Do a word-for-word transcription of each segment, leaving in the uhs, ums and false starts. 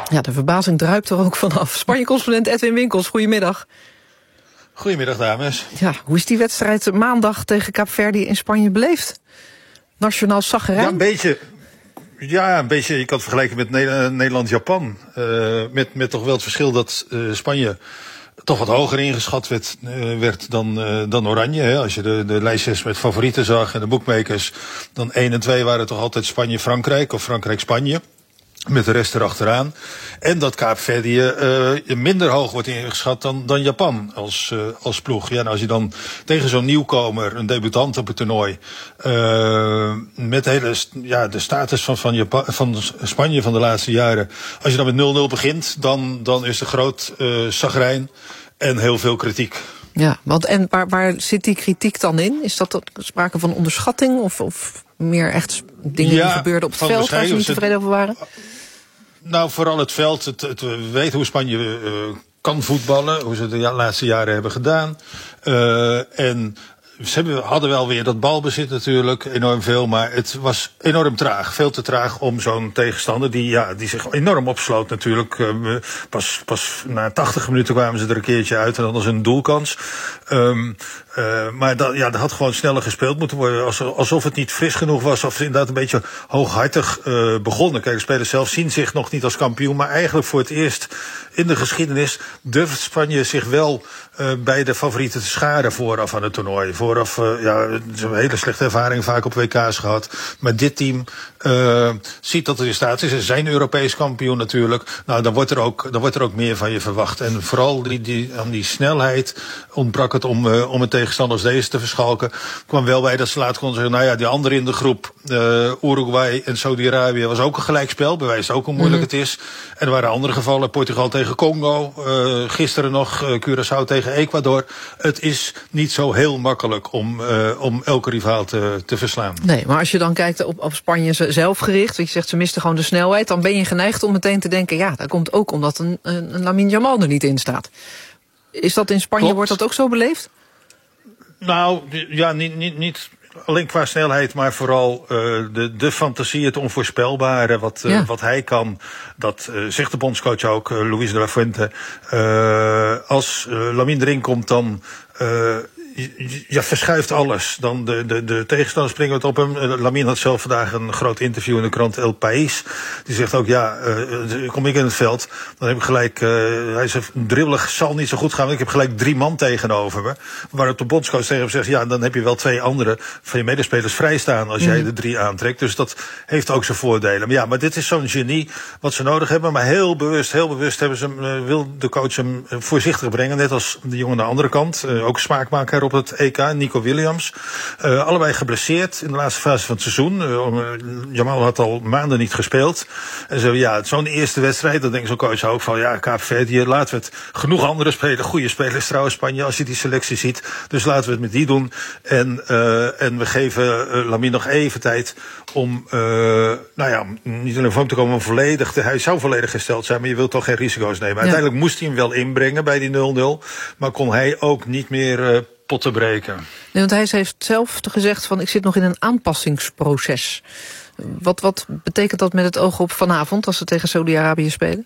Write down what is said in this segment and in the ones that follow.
Ja, de verbazing druipt er ook vanaf. Spanje-correspondent Edwin Winkels, goedemiddag. Goedemiddag, dames. Ja, hoe is die wedstrijd maandag tegen Kaapverdië in Spanje beleefd? Nationaal zagrijn? Ja, een beetje. Ja, een beetje. Je kan het vergelijken met Nederland-Japan. Uh, met, met toch wel het verschil dat uh, Spanje toch wat hoger ingeschat werd, uh, werd dan, uh, dan Oranje. Hè. Als je de, de lijstjes met favorieten zag en de bookmakers, dan één en twee waren toch altijd Spanje-Frankrijk of Frankrijk-Spanje. Met de rest erachteraan. En dat Kaapverdië uh, minder hoog wordt ingeschat dan, dan Japan als, uh, als ploeg. Ja, nou, als je dan tegen zo'n nieuwkomer, een debutant op het toernooi, uh, met de hele ja, de status van, van, Japan, van Spanje van de laatste jaren, als je dan met nul nul begint, dan, dan is er groot uh, zagrijn en heel veel kritiek. Ja, want en waar, waar zit die kritiek dan in? Is dat sprake van onderschatting of, of meer echt dingen ja, die gebeurden op het veld waar ze niet tevreden over waren? Nou, vooral het veld. Het, het, we weten hoe Spanje uh, kan voetballen, hoe ze het de laatste jaren hebben gedaan. Uh, en ze hebben, hadden wel weer dat balbezit natuurlijk, enorm veel, maar het was enorm traag. Veel te traag om zo'n tegenstander die, ja, die zich enorm opsloot natuurlijk. Uh, pas, pas na tachtig minuten kwamen ze er een keertje uit en dan was een doelkans. Um, Uh, maar dat, ja, dat had gewoon sneller gespeeld moeten worden. Alsof het niet fris genoeg was. Of inderdaad een beetje hooghartig uh, begonnen. Kijk, de spelers zelf zien zich nog niet als kampioen. Maar eigenlijk voor het eerst in de geschiedenis durft Spanje zich wel uh, bij de favorieten te scharen vooraf aan het toernooi. Vooraf, uh, ja, ze hebben een hele slechte ervaring vaak op W K's gehad. Maar dit team uh, ziet dat het in staat is. Ze zijn Europees kampioen natuurlijk. Nou, dan wordt er ook, dan wordt er ook meer van je verwacht. En vooral die, die, aan die snelheid ontbrak het om, uh, om het tegenstanders deze te verschalken. Kwam wel bij dat ze later konden zeggen, nou ja, die andere in de groep, uh, Uruguay en Saudi-Arabië, was ook een gelijkspel. Bewijst ook hoe moeilijk mm-hmm. het is. En er waren andere gevallen, Portugal tegen Congo, uh, gisteren nog uh, Curaçao tegen Ecuador. Het is niet zo heel makkelijk om, uh, om elke rivaal te, te verslaan. Nee, maar als je dan kijkt op, op Spanje zelf gericht, want je zegt ze misten gewoon de snelheid, dan ben je geneigd om meteen te denken, ja, dat komt ook omdat een, een, een Lamine Yamal er niet in staat. Is dat in Spanje, Klopt. Wordt dat ook zo beleefd? Nou, ja, niet, niet, niet alleen qua snelheid, maar vooral uh, de, de fantasie, het onvoorspelbare, wat, uh, ja. wat hij kan. Dat uh, zegt de bondscoach ook, uh, Luis de la Fuente. Uh, als uh, Lamine erin komt, dan Uh, ja, verschuift alles. Dan de, de, de tegenstander springen wat op hem. Lamine had zelf vandaag een groot interview in de krant El País. Die zegt ook, ja, uh, kom ik in het veld, dan heb ik gelijk, uh, hij zegt, dribbelig zal niet zo goed gaan, want ik heb gelijk drie man tegenover me. Waarop de bondscoach tegen hem zegt, ja, dan heb je wel twee andere van je medespelers vrijstaan als jij de drie aantrekt. Dus dat heeft ook zijn voordelen. Maar ja, maar dit is zo'n genie wat ze nodig hebben. Maar heel bewust, heel bewust hebben ze hem, uh, wil de coach hem voorzichtig brengen. Net als de jongen aan de andere kant. Uh, ook smaakmaker op het E K, Nico Williams. Uh, allebei geblesseerd in de laatste fase van het seizoen. Uh, Jamal had al maanden niet gespeeld. En zo, ja, zo'n eerste wedstrijd, dan denkt zo'n coach ook van, ja, Kaapverdië, laten we het genoeg andere spelen. Goede spelers trouwens, Spanje, als je die selectie ziet. Dus laten we het met die doen. En, uh, en we geven uh, Lamine nog even tijd om, uh, nou ja, niet alleen voor hem te komen, maar volledig, te, hij zou volledig gesteld zijn, maar je wilt toch geen risico's nemen. Ja. Uiteindelijk moest hij hem wel inbrengen bij die nul nul, maar kon hij ook niet meer uh, potten breken. Nee, want hij heeft zelf gezegd van, ik zit nog in een aanpassingsproces. Wat, wat betekent dat met het oog op vanavond, als ze tegen Saudi-Arabië spelen?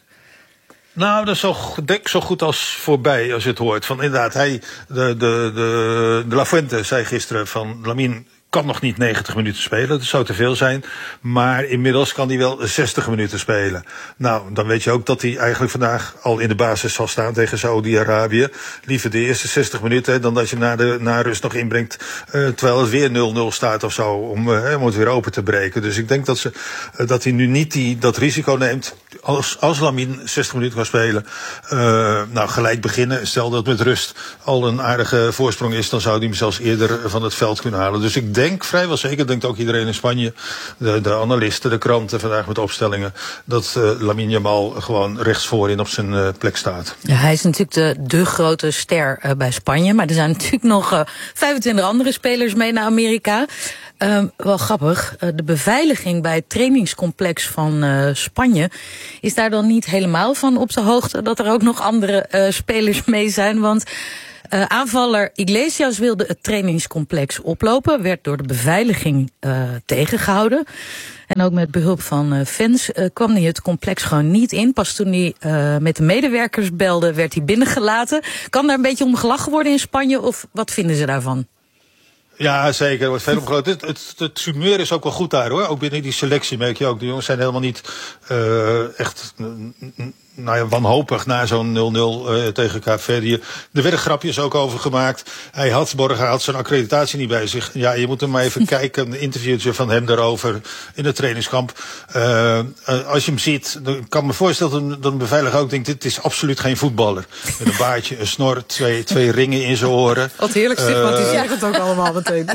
Nou, dat is zo, denk, zo goed als voorbij, als je het hoort. Van inderdaad, hij, de, de, de, de La Fuente zei gisteren van, Lamine kan nog niet negentig minuten spelen, dat zou te veel zijn. Maar inmiddels kan hij wel zestig minuten spelen. Nou, dan weet je ook dat hij eigenlijk vandaag al in de basis zal staan tegen Saudi-Arabië. Liever de eerste zestig minuten dan dat je na de na rust nog inbrengt, uh, terwijl het weer nul nul staat of zo, om, uh, om het weer open te breken. Dus ik denk dat, ze, uh, dat hij nu niet die, dat risico neemt. Als, als Lamine zestig minuten kan spelen, uh, nou, gelijk beginnen. Stel dat met rust al een aardige voorsprong is, dan zou hij hem zelfs eerder van het veld kunnen halen. Dus ik denk denk, vrijwel zeker, denkt ook iedereen in Spanje, de, de analisten, de kranten vandaag met opstellingen, dat uh, Lamine Yamal gewoon rechtsvoorin op zijn uh, plek staat. Ja, hij is natuurlijk de, de grote ster uh, bij Spanje, maar er zijn natuurlijk nog uh, vijfentwintig andere spelers mee naar Amerika. Uh, wel grappig, uh, de beveiliging bij het trainingscomplex van uh, Spanje is daar dan niet helemaal van op de hoogte dat er ook nog andere uh, spelers mee zijn, want Uh, aanvaller Iglesias wilde het trainingscomplex oplopen, werd door de beveiliging uh, tegengehouden. En ook met behulp van uh, fans uh, kwam hij het complex gewoon niet in. Pas toen hij uh, met de medewerkers belde, werd hij binnengelaten. Kan daar een beetje om gelachen worden in Spanje, of wat vinden ze daarvan? Ja, zeker. Er wordt veel omgelopen. Het, het, het humeur is ook wel goed daar, hoor. Ook binnen die selectie merk je ook. De jongens zijn helemaal niet uh, echt nou ja, wanhopig na zo'n nul nul uh, tegen Kaapverdië. Er werden grapjes ook over gemaakt. Hij had, Borja had zijn accreditatie niet bij zich. Ja, je moet hem maar even kijken. Een interviewtje van hem daarover in het trainingskamp. Uh, uh, als je hem ziet, dan kan ik me voorstellen dat een beveiliger ook denkt, dit is absoluut geen voetballer. Met een baardje, een snor, twee, twee ringen in zijn oren. Wat heerlijk stigmatiseert uh, het ook allemaal meteen.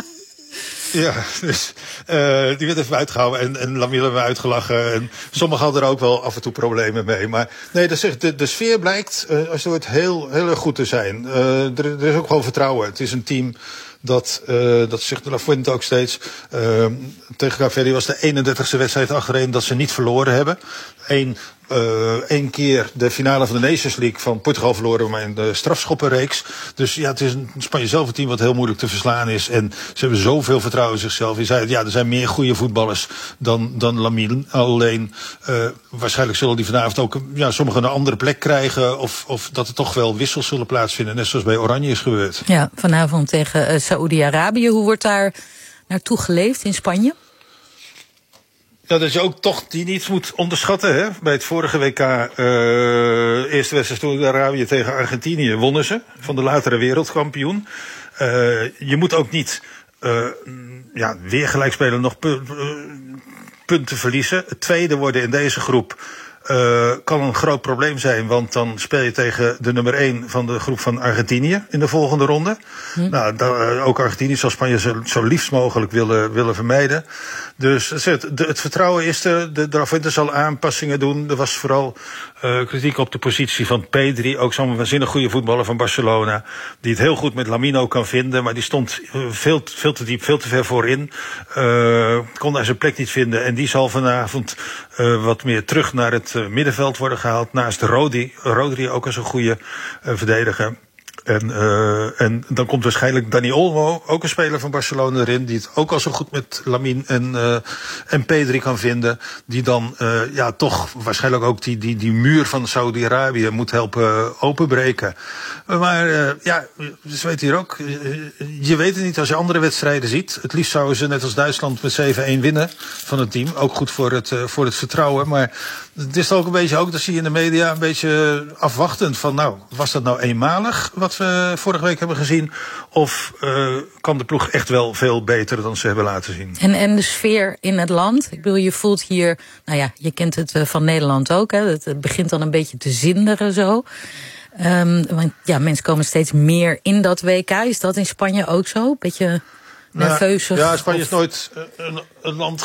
Ja, dus uh, die werd even uitgehouden en, en Lamine hebben we uitgelachen. En sommigen hadden er ook wel af en toe problemen mee. Maar nee, dat zegt, de, de sfeer blijkt, uh, als het wordt heel, heel erg goed te zijn. Uh, er, er is ook gewoon vertrouwen. Het is een team dat, uh, dat zegt de La Fuente ook steeds. Uh, tegen Kaapverdië was de eenendertigste wedstrijd achtereen dat ze niet verloren hebben. Eén Uh, één keer de finale van de Nations League van Portugal verloren, maar in de strafschoppenreeks. Dus ja, het is een Spanje zelf een team wat heel moeilijk te verslaan is. En ze hebben zoveel vertrouwen in zichzelf. Je zei, ja, er zijn meer goede voetballers dan, dan Lamine. Alleen, uh, waarschijnlijk zullen die vanavond ook ja, sommigen een andere plek krijgen. Of, of dat er toch wel wissels zullen plaatsvinden. Net zoals bij Oranje is gebeurd. Ja, vanavond tegen uh, Saoedi-Arabië. Hoe wordt daar naartoe geleefd in Spanje? Ja, dat je ook toch die niet moet onderschatten. Hè? Bij het vorige W K, uh, eerste wedstrijd Saoedi-Arabië tegen Argentinië, wonnen ze van de latere wereldkampioen. Uh, je moet ook niet uh, ja, weer gelijk spelen, nog pu- uh, punten verliezen. Het tweede worden in deze groep uh, kan een groot probleem zijn, want dan speel je tegen de nummer één van de groep van Argentinië in de volgende ronde. Hm. Nou, da, uh, ook Argentinië zal Spanje zo, zo liefst mogelijk willen, willen vermijden. Dus het, de, het vertrouwen is er. De, de La Fuente zal aanpassingen doen. Er was vooral uh, kritiek op de positie van Pedri. Ook zo'n waanzinnig goede voetballer van Barcelona. Die het heel goed met Lamine kan vinden. Maar die stond uh, veel, veel te diep, veel te ver voorin. Uh, kon daar zijn plek niet vinden. En die zal vanavond uh, wat meer terug naar het uh, middenveld worden gehaald. Naast Rodri. Rodri ook als een goede uh, verdediger. En, uh, en dan komt waarschijnlijk Dani Olmo, ook een speler van Barcelona, erin, die het ook al zo goed met Lamine en, uh, en Pedri kan vinden. Die dan uh, ja, toch waarschijnlijk ook die, die, die muur van Saudi-Arabië moet helpen openbreken. Maar uh, ja, ze weten hier ook, je weet het niet als je andere wedstrijden ziet. Het liefst zouden ze net als Duitsland met zeven-een winnen van het team. Ook goed voor het, uh, voor het vertrouwen. Maar het is ook een beetje, ook dat zie je in de media, een beetje afwachtend van, nou, was dat nou eenmalig wat we vorige week hebben gezien? Of uh, kan de ploeg echt wel veel beter dan ze hebben laten zien? En, en de sfeer in het land? Ik bedoel, je voelt hier, nou ja, je kent het uh, van Nederland ook, hè? Het, het begint dan een beetje te zinderen zo. Um, want ja, mensen komen steeds meer in dat W K. Is dat in Spanje ook zo? Beetje nerveus? Nou, ja, Spanje is nooit een, een land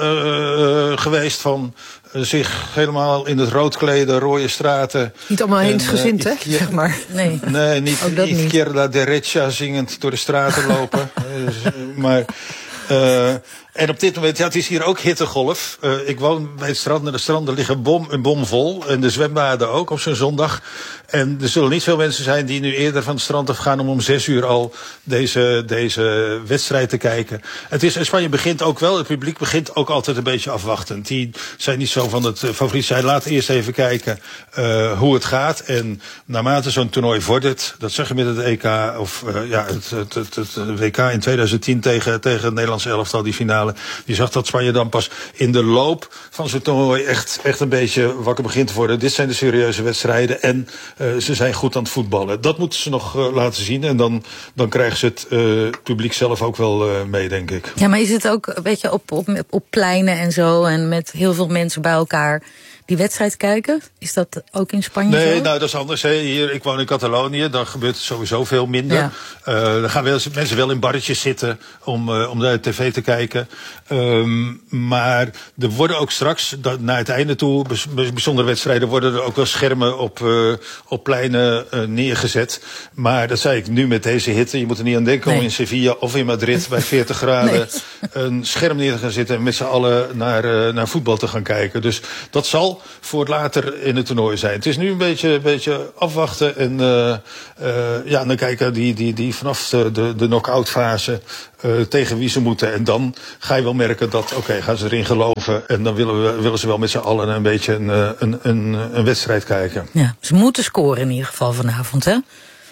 ge, uh, geweest van uh, zich helemaal in het rood kleden, rode straten. Niet allemaal eensgezind, uh, hè, zeg maar. Nee, nee niet Izquierda Derecha zingend door de straten lopen. uh, maar... Uh, en op dit moment, ja, het is hier ook hittegolf. Uh, ik woon bij het strand en de stranden liggen bom en bom vol. En de zwembaden ook op zo'n zondag. En er zullen niet veel mensen zijn die nu eerder van het strand afgaan om om zes uur al deze, deze wedstrijd te kijken. Het is, Spanje begint ook wel, het publiek begint ook altijd een beetje afwachtend. Die zijn niet zo van het uh, favoriet zijn. Laat eerst even kijken uh, hoe het gaat. En naarmate zo'n toernooi vordert, dat zeg je met het E K, of uh, ja, het, het, het, het W K in twintig tien tegen, tegen het Nederlandse elftal, die finale. Je zag dat Spanje dan pas in de loop van zo'n toernooi echt, echt een beetje wakker begint te worden. Dit zijn de serieuze wedstrijden en uh, ze zijn goed aan het voetballen. Dat moeten ze nog uh, laten zien en dan, dan krijgen ze het uh, publiek zelf ook wel uh, mee, denk ik. Ja, maar is het ook een beetje op, op, op pleinen en zo en met heel veel mensen bij elkaar die wedstrijd kijken? Is dat ook in Spanje nee, zo? Nou, dat is anders. Hè. Hier, ik woon in Catalonië, daar gebeurt het sowieso veel minder. Ja. Uh, dan gaan wel, mensen wel in barretjes zitten om, uh, om naar de tv te kijken. Um, maar er worden ook straks, dat, naar het einde toe, bijzondere wedstrijden, worden er ook wel schermen op, uh, op pleinen uh, neergezet. Maar dat zei ik nu met deze hitte. Je moet er niet aan denken nee. om in Sevilla of in Madrid bij veertig graden nee. een scherm neer te gaan zitten en met z'n allen naar, uh, naar voetbal te gaan kijken. Dus dat zal mentaal voor het later in het toernooi zijn. Het is nu een beetje, een beetje afwachten en uh, uh, ja, dan kijken die, die, die vanaf de, de, de knock-out fase uh, tegen wie ze moeten. En dan ga je wel merken dat, oké, okay, gaan ze erin geloven en dan willen, we, willen ze wel met z'n allen een beetje een, een, een, een wedstrijd kijken. Ja, ze moeten scoren in ieder geval vanavond, hè?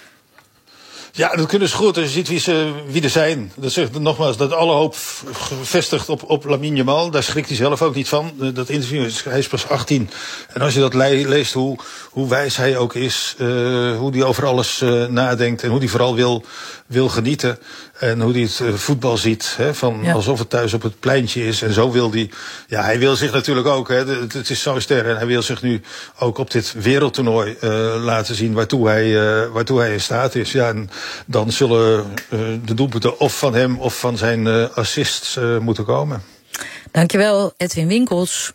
Ja, dat kunnen ze goed. Als je ziet wie, ze, wie er zijn. Dat zegt nogmaals dat alle hoop gevestigd op, op Lamine Yamal. Daar schrikt hij zelf ook niet van. Dat interview, hij is pas achttien. En als je dat le- leest, hoe, hoe wijs hij ook is. Uh, hoe hij over alles uh, nadenkt. En hoe hij vooral wil, wil genieten. En hoe hij het uh, voetbal ziet. Hè, van ja. Alsof het thuis op het pleintje is. En zo wil hij. Ja, hij wil zich natuurlijk ook. Hè, het, het is zo'n ster. En hij wil zich nu ook op dit wereldtoernooi uh, laten zien waartoe hij, uh, waartoe hij in staat is. Ja, en dan zullen uh, de doelpunten of van hem of van zijn uh, assists uh, moeten komen. Dankjewel, Edwin Winkels.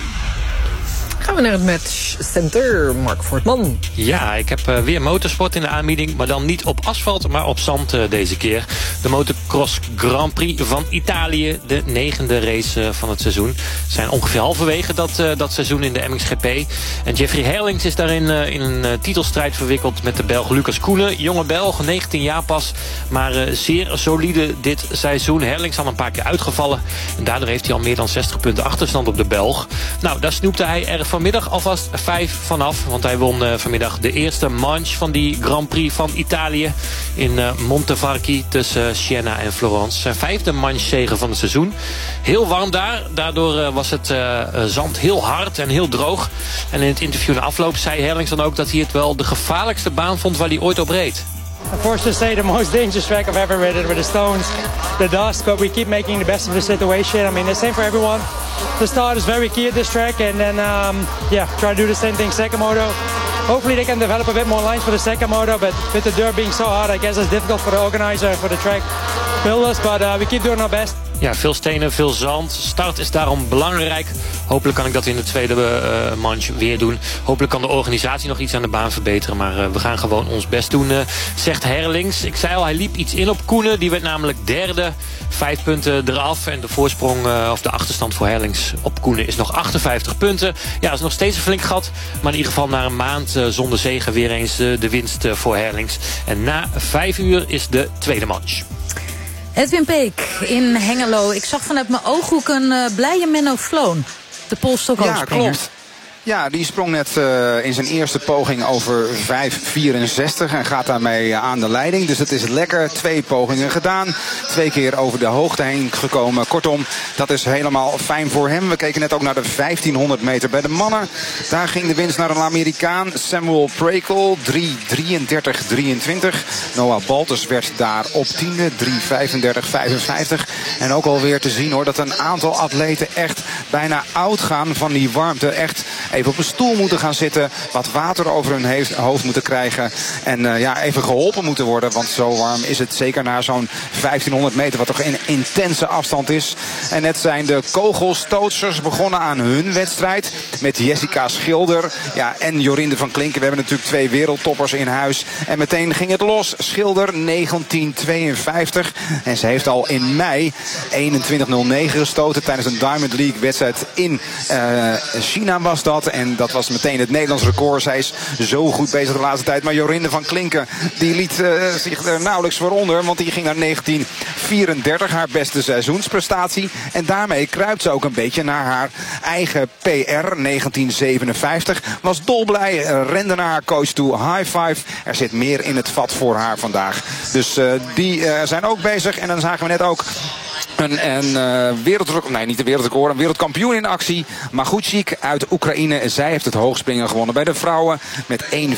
Gaan we naar het matchcenter, Mark Voortman. Ja, ik heb uh, weer motorsport in de aanbieding, maar dan niet op asfalt, maar op zand uh, deze keer. De Motocross Grand Prix van Italië, de negende race uh, van het seizoen. We zijn ongeveer halverwege dat, uh, dat seizoen in de M X G P. En Jeffrey Herlings is daarin uh, in een uh, titelstrijd verwikkeld met de Belg Lucas Koenen. Jonge Belg, negentien jaar pas, maar uh, zeer solide dit seizoen. Herlings al een paar keer uitgevallen en daardoor heeft hij al meer dan zestig punten achterstand op de Belg. Nou, daar snoepte hij er vanmiddag alvast vijf vanaf. Want hij won uh, vanmiddag de eerste manche van die Grand Prix van Italië. In uh, Montevarchi tussen uh, Siena en Florence. Zijn vijfde manchezege van het seizoen. Heel warm daar. Daardoor uh, was het uh, zand heel hard en heel droog. En in het interview na afloop zei Herlings dan ook dat hij het wel de gevaarlijkste baan vond waar hij ooit op reed. Unfortunately, to say the most dangerous track I've ever ridden with the stones, the dust, but we keep making the best of the situation. I mean, the same for everyone. The start is very key at this track, and then, um, yeah, try to do the same thing second moto. Hopefully they can develop a bit more lines for the second moto, but with the dirt being so hard, I guess it's difficult for the organizer, for the track builders, but uh, we keep doing our best. Ja, veel stenen, veel zand. Start is daarom belangrijk. Hopelijk kan ik dat in de tweede uh, manche weer doen. Hopelijk kan de organisatie nog iets aan de baan verbeteren. Maar uh, we gaan gewoon ons best doen, uh, zegt Herlings. Ik zei al, hij liep iets in op Koenen. Die werd namelijk derde. Vijf punten eraf. En de voorsprong, uh, of de achterstand voor Herlings op Koenen is nog achtenvijftig punten. Ja, dat is nog steeds een flink gat. Maar in ieder geval na een maand uh, zonder zege weer eens uh, de winst uh, voor Herlings. En na vijf uur is de tweede manche. Edwin Peek in Hengelo. Ik zag vanuit mijn ooghoek een uh, blije Menno Floon. De polstokhoofdspringer. Ja, klopt. Ja, die sprong net uh, in zijn eerste poging over vijf vierenzestig en gaat daarmee aan de leiding. Dus het is lekker. Twee pogingen gedaan. Twee keer over de hoogte heen gekomen. Kortom, dat is helemaal fijn voor hem. We keken net ook naar de vijftienhonderd meter bij de mannen. Daar ging de winst naar een Amerikaan, Samuel Prekel. drie drieëndertig drieëntwintig. Noah Baltus werd daar op tiende. drie vijfendertig vijfenvijftig. En ook alweer te zien hoor dat een aantal atleten echt bijna oud gaan van die warmte. Echt even op een stoel moeten gaan zitten. Wat water over hun heeft, hoofd moeten krijgen. En uh, ja, even geholpen moeten worden. Want zo warm is het zeker na zo'n vijftienhonderd meter. Wat toch een intense afstand is. En net zijn de kogelstootsers begonnen aan hun wedstrijd. Met Jessica Schilder ja, en Jorinde van Klinken. We hebben natuurlijk twee wereldtoppers in huis. En meteen ging het los. Schilder negentien tweeënvijftig. En ze heeft al in mei eenentwintig nul negen gestoten. Tijdens een Diamond League wedstrijd in uh, China was dat. En dat was meteen het Nederlands record. Zij is zo goed bezig de laatste tijd. Maar Jorinde van Klinken die liet uh, zich er nauwelijks voor onder. Want die ging naar negentien vierendertig. Haar beste seizoensprestatie. En daarmee kruipt ze ook een beetje naar haar eigen P R. negentien zevenenvijftig. Was dolblij. Uh, rende naar haar coach toe. High five. Er zit meer in het vat voor haar vandaag. Dus uh, die uh, zijn ook bezig. En dan zagen we net ook Een, een uh, wereldrecord, nee niet de wereldrecord, een wereldkampioen in actie. Maguchik uit Oekraïne. Zij heeft het hoogspringen gewonnen bij de vrouwen met één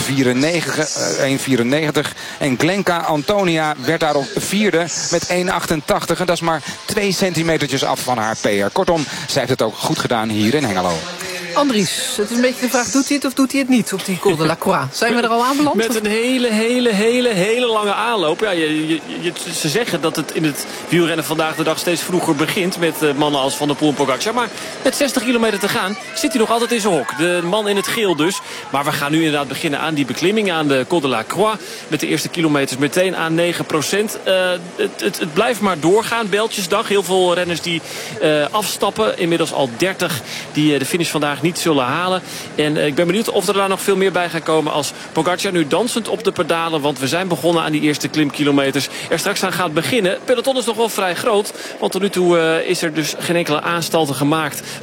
vierennegentig. En Glenka Antonia werd daarop vierde met één achtentachtig. En dat is maar twee centimetertjes af van haar P R. Kortom, zij heeft het ook goed gedaan hier in Hengelo. Andries, het is een beetje de vraag, doet hij het of doet hij het niet op die Col de la Croix? Zijn we er al aanbeland? Met een hele, hele, hele, hele lange aanloop. Ja, je, je, je, ze zeggen dat het in het wielrennen vandaag de dag steeds vroeger begint met uh, mannen als Van der Poel en Pogacar. Maar met zestig kilometer te gaan zit hij nog altijd in zijn hok. De man in het geel dus. Maar we gaan nu inderdaad beginnen aan die beklimming aan de Col de la Croix. Met de eerste kilometers meteen aan negen procent. Uh, het, het, het blijft maar doorgaan. Bijltjesdag. Heel veel renners die uh, afstappen. Inmiddels al dertig die uh, de finish vandaag niet zullen halen. En uh, ik ben benieuwd of er daar nog veel meer bij gaan komen als Pogacar nu dansend op de pedalen. Want we zijn begonnen aan die eerste klimkilometers. Er straks aan gaat beginnen. Het peloton is nog wel vrij groot. Want tot nu toe uh, is er dus geen enkele aanstalten gemaakt